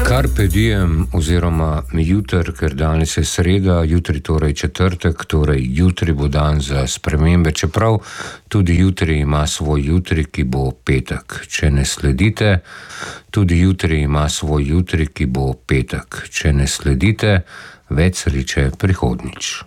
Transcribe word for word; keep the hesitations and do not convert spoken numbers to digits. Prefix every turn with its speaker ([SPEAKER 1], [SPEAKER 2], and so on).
[SPEAKER 1] Carpe diem oziroma jutr, ker danes je sreda, jutri torej četrtek, torej jutri bo dan za spremembe, čeprav tudi jutri ima svoj jutri, ki bo petek. Če ne sledite, tudi jutri ima svoj jutri, ki bo petek. Če ne sledite, več sreče prihodnjič.